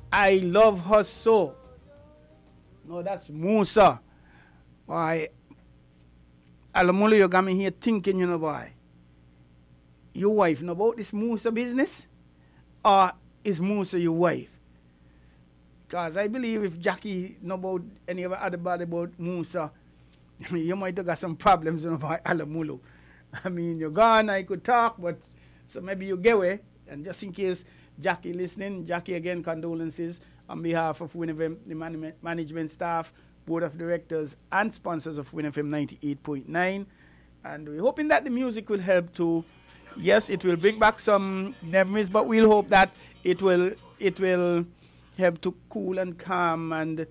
I love her so. No, that's Musa. Why, Alamulo, you got me here thinking, boy. Your wife know about this Musa business? Or is Musa your wife? Because I believe if Jackie know about any other body about Musa, you might have got some problems about Alamulo. I mean, you're gone, I could talk, but so maybe you get away. And just in case Jackie listening, Jackie, again, condolences on behalf of WinFM, the management staff, board of directors, and sponsors of WinFM 98.9. And we're hoping that the music will help to, yes, it will bring back some memories, but we'll hope that it will help to cool and calm and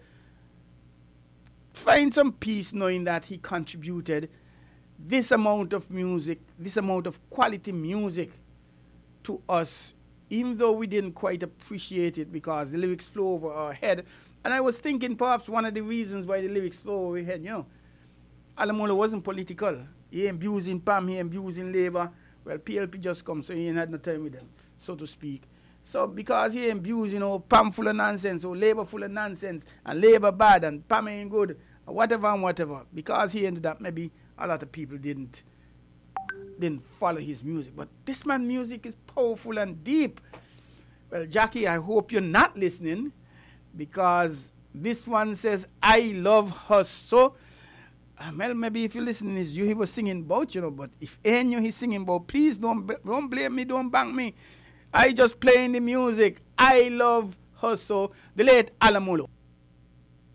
find some peace knowing that he contributed this amount of music, this amount of quality music to us, even though we didn't quite appreciate it because the lyrics flow over our head. And I was thinking perhaps one of the reasons why the lyrics flow over our head, Alamulo wasn't political. He ain't abusing PAM, he ain't abusing Labour. Well, PLP just come, so he ain't had no time with them, so to speak. So because he ain't abusing, PAM full of nonsense, or Labour full of nonsense, and Labour bad, and PAM ain't good, or whatever and whatever, because he ended up, maybe a lot of people didn't follow his music. But this man's music is powerful and deep. Well, Jackie, I hope you're not listening, because this one says, I love her so. Well, maybe if you're listening, it's you he was singing about, but if ain't you he's singing about, please don't blame me, don't bang me. I just playing the music. I love her so. The late Alamulo.